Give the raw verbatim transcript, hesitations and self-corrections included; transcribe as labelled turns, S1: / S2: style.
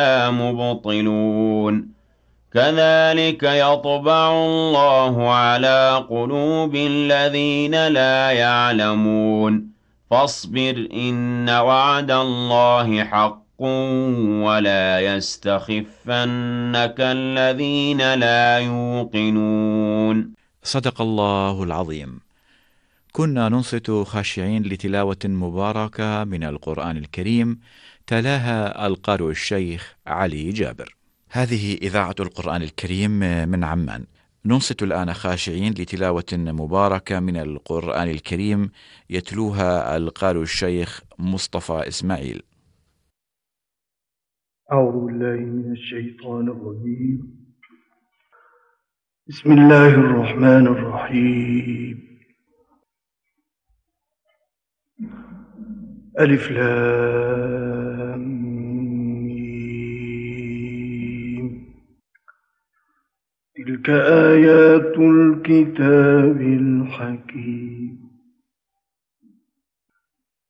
S1: مبطلون كذلك يطبع الله على قلوب الذين لا يعلمون فاصبر إن وعد الله حق ولا يستخفنك الذين لا يوقنون.
S2: صدق الله العظيم. كنا ننصت خاشعين لتلاوة مباركة من القرآن الكريم، تلاها القارئ الشيخ علي جابر. هذه إذاعة القرآن الكريم من عمان. ننصت الآن خاشعين لتلاوة مباركة من القرآن الكريم يتلوها القارئ الشيخ مصطفى إسماعيل.
S3: أعوذ بالله من الشيطان الرجيم. بسم الله الرحمن الرحيم. ألف لام ميم. تلك آيات الكتاب الحكيم.